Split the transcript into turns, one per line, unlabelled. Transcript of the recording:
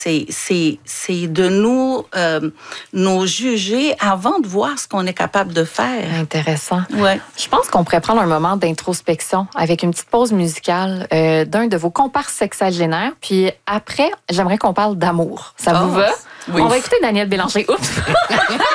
C'est de nous juger avant de voir ce qu'on est capable de faire.
Intéressant.
Ouais.
Je pense qu'on pourrait prendre un moment d'introspection avec une petite pause musicale d'un de vos comparses sexagénaires. Puis après, j'aimerais qu'on parle d'amour. Ça vous va?
Oui.
On va écouter Daniel Bélanger. Oups!